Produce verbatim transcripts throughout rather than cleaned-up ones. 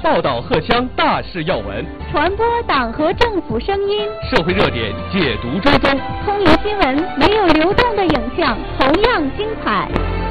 报道荷枪大事要闻， 传播党和政府声音， 社会热点解读追踪。 通舆新闻没有流动的影像，同样精彩。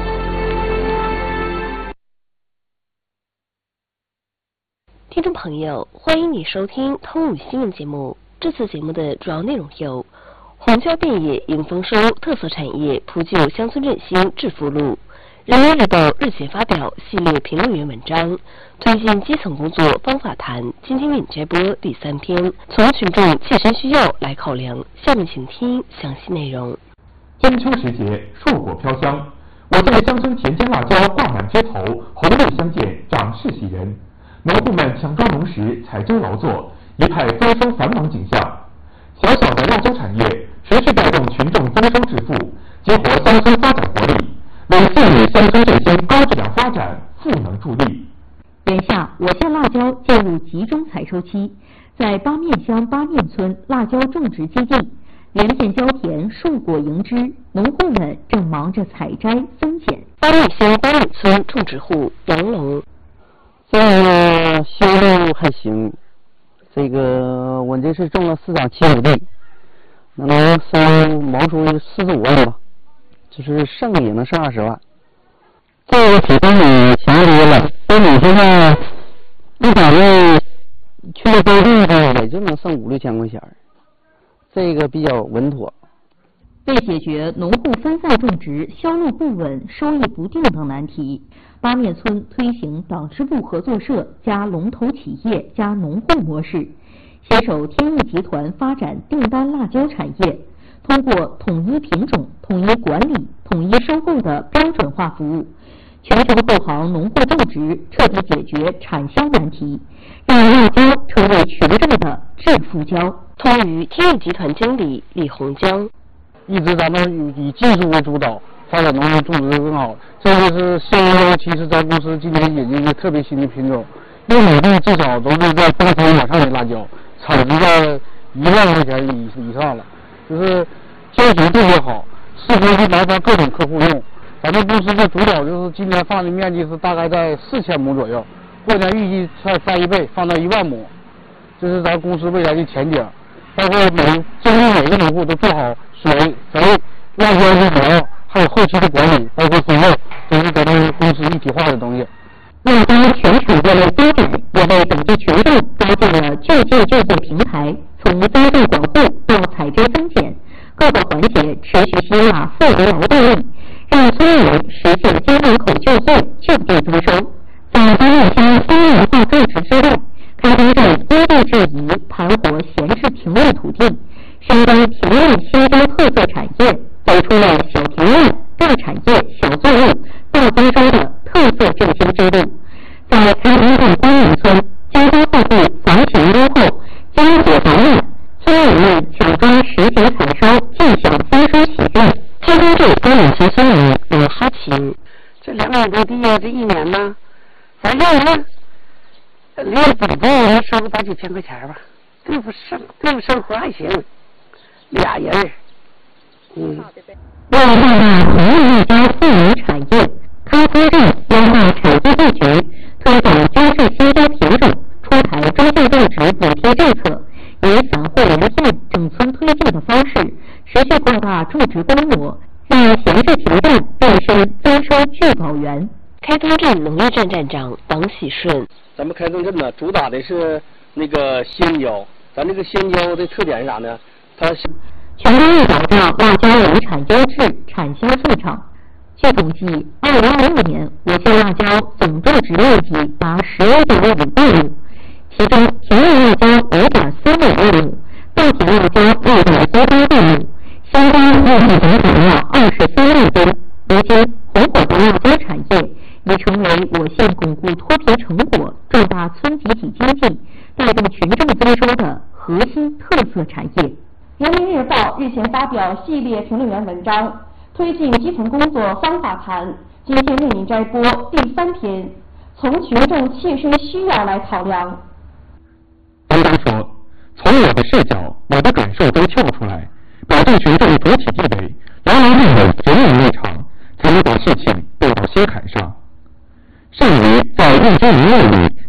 听众朋友，欢迎你收听通武新闻节目。这次节目的主要内容有：红椒遍野迎丰收，特色产业铺就乡村振兴致富路。人民日报日前发表系列评论员文章，推进基层工作方法谈，今天为你摘播第三篇，从群众切身需要来考量。下面请听详细内容。 中秋时节，硕果飘香，我在乡村田间辣椒挂满枝头，红绿相间，长势喜人。农户们抢抓农时，采收劳作，一派丰收繁忙景象。小小的辣椒产业持续带动群众增收致富，激活乡村发展活力，为县里乡村振兴高质量发展赋能助力。 眼下，我县辣椒进入集中采收期，在八面乡八面村辣椒种植基地，连片椒田硕果迎枝，农户们正忙着采摘分拣。 八面乡八面村种植户杨龙， 这个销路还行，这个我这是种了四场七亩地，能收毛出四十五万吧，就是剩也能剩二十万。这个比跟你强多了，跟你现在一场子去了规定的也就能剩五六千块钱，这个比较稳妥。 为解决农户分散种植、销路不稳、收益不定等难题，八面村推行党支部合作社加龙头企业加农户模式，携手天益集团发展订单辣椒产业，通过统一品种、统一管理、统一收购的标准化服务，全球护航农户种植，彻底解决产销难题，让辣椒成为群众的致富椒。 通舆天益集团经理李洪江， 一直咱们以技术为主导，发展农业种植更好。这就是香蕉，其实咱公司今年引进一个特别新的品种，一亩地至少都是在八千以上的辣椒，产值在一万块钱以以上了。就是胶型特别好，适合于南方各种客户用。咱们公司的主导就是今年放的面积是大概在四千亩左右，过年预计再翻一倍，放到一万亩，这是咱公司未来的前景。包括每针对每个农户都做好水、肥、辣椒的苗，还有后期的管理，包括烘焙，都是咱们公司一体化的东西。 辣椒全产业链发展也为本地群众搭建了就近就业平台，从栽种管护到采摘分拣，各个环节持续吸纳富人劳动力，让村民实现家门口就业、就地增收。在八面乡多元化种植之外，开发站因地制宜盘活闲置停用土地，深耕田类新疆特色产业，走出了小田类、大产业、小作物、大丰收的特色振兴之路。在开发站八面村，家家户户房前屋后，家火饱满，村民们抢抓实景采收，尽享丰收喜悦。 开发站八面村村民罗哈琴， 这两亩多地呀，这一年呢，反正呢，连总部能收个八九千块钱吧，对付生对付生活还行，俩人，嗯。 为了壮大红利辣椒富农产业，开发站优化产业布局，推广优质新疆品种，出台专项种植补贴政策，以散户连片、整村推进的方式，持续扩大种植规模，让闲置田站变身增收聚宝源。 开东镇农业站站长党喜顺， 咱们开东镇呢，主打的是那个鲜椒。咱这个鲜椒的特点是啥呢？它是全方位打造辣椒农产优质、产销顺畅。据统计，二零二六年我县辣椒总种植面积达十一点五万亩，其中田类辣椒五点四五万亩，大田辣椒六点一八万亩，相关面积总产量二十三万吨。如今，红火的辣椒产业已成为我县巩固脱贫成果、壮大村集体经济、带动群众增收的核心特色产业。 人民日报日前发表系列评论员文章，推进基层工作方法谈，今天为您摘播第三篇，从群众切身需要来考量。 刚刚说，从我的视角、我的感受中跳出来，保证群众主体地位，牢牢站稳人民立场，才能把事情对到心坎上。善于在日积月累里找到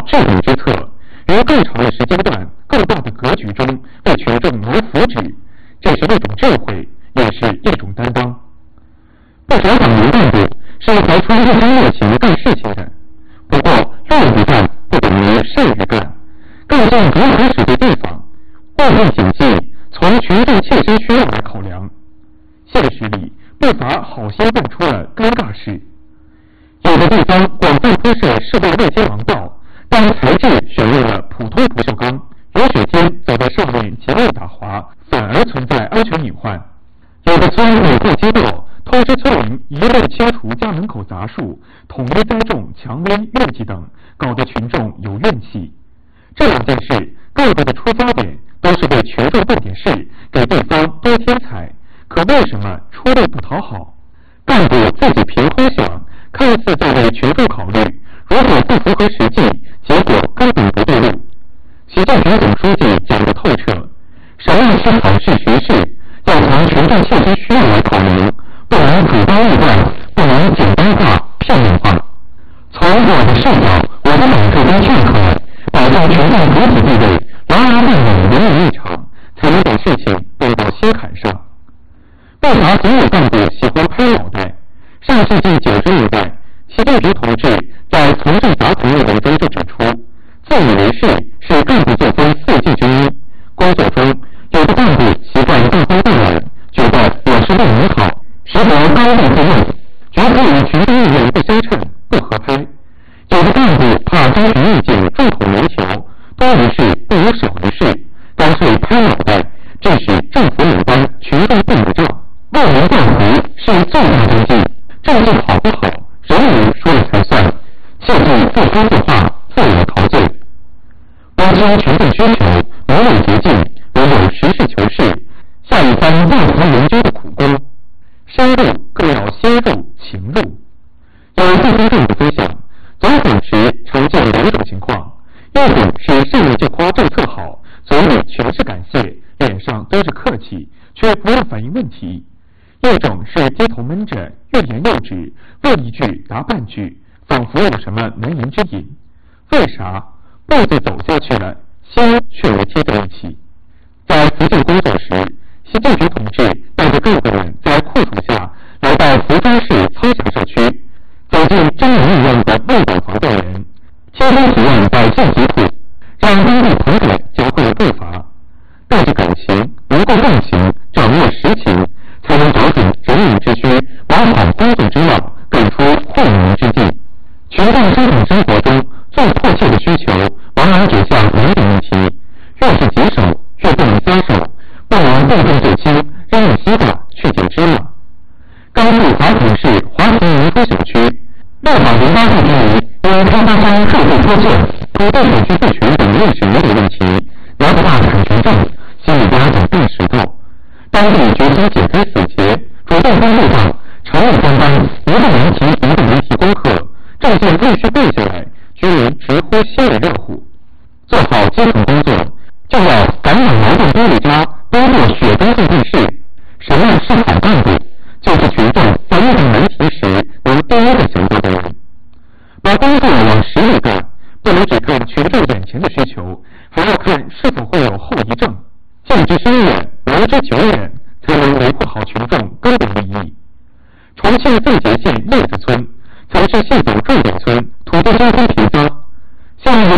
治本之策，于更长的时间段、更大的格局中为群众谋福祉，这是一种智慧，也是一种担当。不少党员干部是怀出一腔热情干事情的，不过愿不干不等于善于干，干将如何使对地方，务必谨记从群众切身需要来考量。现实里不乏好心办出了尴尬事。有的地方广泛铺设世代外接廊道，但材质选用了普通不锈钢，有雪天走在上面极易打滑，反而存在安全隐患。有的村每过街道通知村民一律清除家门口杂树，统一栽种蔷薇、月季等，搞得群众有怨气。这两件事各个的出发点都是为群众办点事，给地方多添彩，可为什么出力不讨好？干部自己凭空想，看似在为群众考虑，如果不符合实际，结果根本不对路。习近平总书记讲得透彻，什么是好事实事，要从群众切身需要来考量，不能主观臆断，不能简单化、片面化。从我的视角，我的两个跟劝可，保证群众主体地位，牢牢立稳人民立场，才能把事情动到心坎上。不少总有干部喜欢拍脑袋。上世纪九十年代，习近平同志在《从政杂谈》一文中就指出，自以为是是干部作风四忌之一。工作中，有的干部习惯大方大揽，觉得我是为民好，实则高位自用，绝不与群众意愿不相称、不合拍。有的干部怕征询意见众口难调，多于事不如少于事，干脆拍脑袋，致使政府有关，群众不能照。为民造福是最大征绩，政绩好不好，人民说了才算。切忌不说不话，自我陶醉。关心群众需求，无有捷径，唯有实事求是，下一番调查研究的苦功。深入更要先入情入。有地方干部分享，总统时常见两种情况：一种是上面就夸政策好，嘴里全是感谢，脸上都是客气，却不愿反映问题；一种是低头闷着，欲言又止，问一句答半句，仿佛有什么难言之隐。为啥？步子走下去了，心却没贴在一起。在福建工作时，习近平同志带着干部们在酷暑下来到福州市苍峡社区，走进狰狞一样的卫管防弹人，千方几万百姓疾苦，让当地朋友教会了步伐，带着感情，能够共情，掌握实情，才能找准人民之需，往好工作之道，干出惠民之计。群众生产生活中最迫切的需求，往往指向两种问题：越是棘手，越不能撒手，不能动动就轻，扔了西瓜去捡芝麻。甘肃华亭市华亭民夫小区，六百零八户居民因开发商数度拖欠、土地手续不全等历史遗留问题，拿不到产权证，心理压力大石头。当地决心解开死结，主动帮路上，诚意担当，一个难题一个难题攻克，证件陆续背下来，居民直呼心里热乎。做好基层工作，就要感染劳动多里家，多做雪中送地事。什么是好干部？就是群众在遇到难题时能第一个想到的人。把工作往实里干，不能只